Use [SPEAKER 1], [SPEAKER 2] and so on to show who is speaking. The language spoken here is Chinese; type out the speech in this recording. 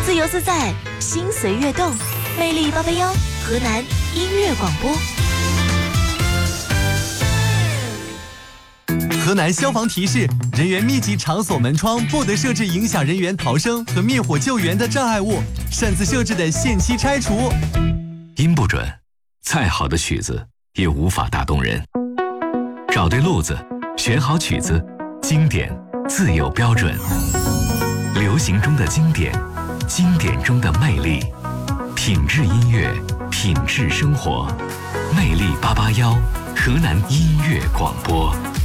[SPEAKER 1] 自由自在，心随悦动，魅力881，河南音乐广播。
[SPEAKER 2] 河南消防提示：人员密集场所门窗不得设置影响人员逃生和灭火救援的障碍物，擅自设置的限期拆除。
[SPEAKER 3] 音不准，再好的曲子也无法打动人。找对路子，选好曲子，经典自有标准。流行中的经典，经典中的魅力，品质音乐，品质生活。魅力881，河南音乐广播。